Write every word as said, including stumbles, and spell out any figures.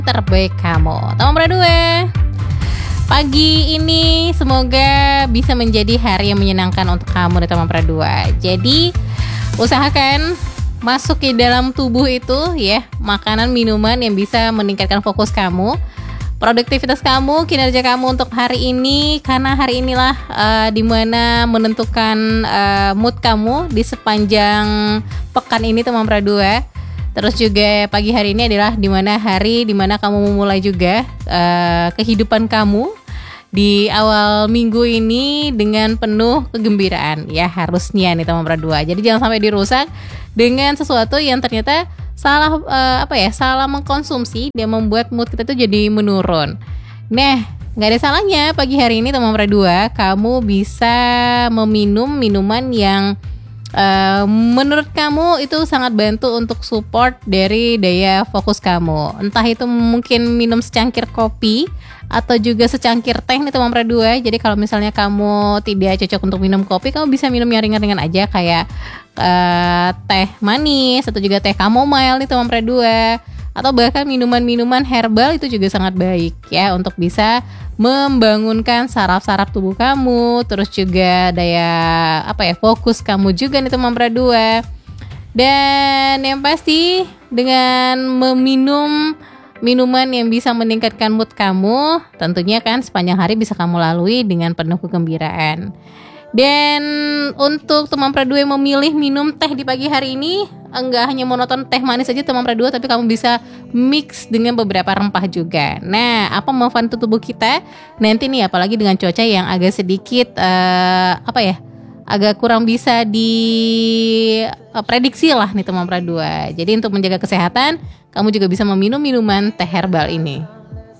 terbaik kamu. Teman Pradua, pagi ini semoga bisa menjadi hari yang menyenangkan untuk kamu nih teman Pradua. Jadi usahakan masuk ke dalam tubuh itu ya makanan minuman yang bisa meningkatkan fokus kamu, produktivitas kamu, kinerja kamu untuk hari ini, karena hari inilah uh, dimana menentukan uh, mood kamu di sepanjang pekan ini teman Pradua. Terus juga pagi hari ini adalah dimana hari dimana kamu memulai juga uh, kehidupan kamu di awal minggu ini dengan penuh kegembiraan ya, harusnya nih teman Pradua. Jadi jangan sampai dirusak dengan sesuatu yang ternyata salah uh, apa ya salah mengkonsumsi dan membuat mood kita itu jadi menurun. Nah, nggak ada salahnya pagi hari ini teman Pradua kamu bisa meminum minuman yang Uh, menurut kamu itu sangat bantu untuk support dari daya fokus kamu. Entah itu mungkin minum secangkir kopi atau juga secangkir teh nih teman Pradua. Jadi kalau misalnya kamu tidak cocok untuk minum kopi, kamu bisa minum yang ringan-ringan aja kayak uh, teh manis atau juga teh chamomile nih teman Pradua. Atau bahkan minuman-minuman herbal itu juga sangat baik ya untuk bisa membangunkan saraf-saraf tubuh kamu, terus juga daya apa ya fokus kamu juga nih teman Pradua. Dan yang pasti dengan meminum minuman yang bisa meningkatkan mood kamu, tentunya kan sepanjang hari bisa kamu lalui dengan penuh kegembiraan. Dan untuk teman Pradua yang memilih minum teh di pagi hari ini, enggak hanya monoton teh manis saja teman Pradua, tapi kamu bisa mix dengan beberapa rempah juga. Nah, apa manfaat untuk tubuh kita nanti nih, apalagi dengan cuaca yang agak sedikit uh, apa ya agak kurang bisa diprediksi lah nih teman Pradua. Jadi untuk menjaga kesehatan, kamu juga bisa meminum minuman teh herbal ini.